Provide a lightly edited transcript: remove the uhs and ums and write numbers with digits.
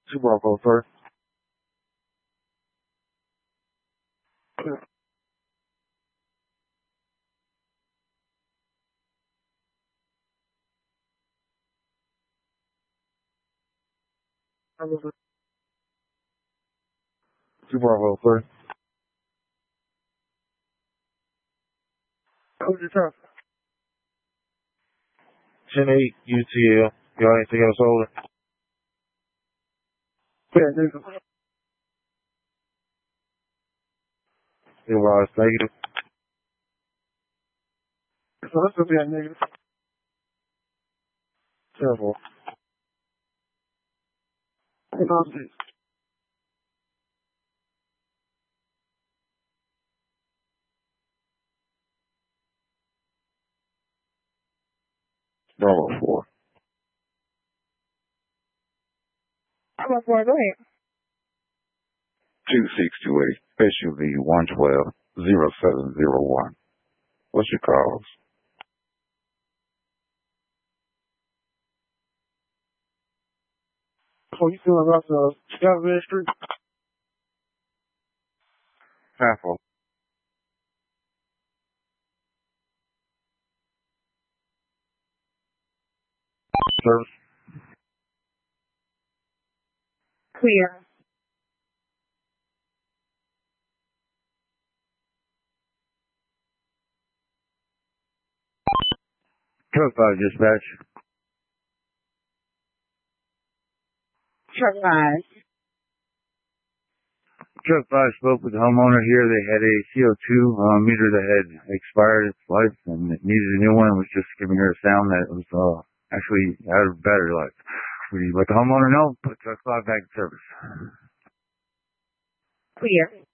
2 Bravo 3. Bravo 3. 2 Bravo 3. What's your time? 10-8 UTL. Y'all anything else over? Yeah, nigga. It was negative. So this will be a negative. Terrible. Bravo 4. Bravo 4, go ahead. 2628, SUV 112-0701. What's your cause? Oh, you feeling about the Scotland Street? Half-o. Service. Clear. Truck 5 dispatch. Truck 5. Truck 5 spoke with the homeowner here. They had a CO2 meter that had expired its life and it needed a new one. It was just giving her a sound that it was actually out of battery life. We let the homeowner know, put Truck 5 back in service. Clear.